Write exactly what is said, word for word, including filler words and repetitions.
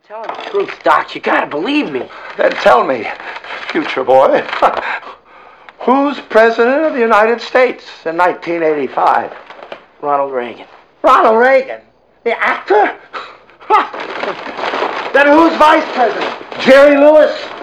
telling the truth, Doc. You gotta believe me. Then tell me, future boy, who's president of the United States in nineteen eighty-five? Ronald Reagan. Ronald Reagan? The actor? Then who's vice president? Jerry Lewis?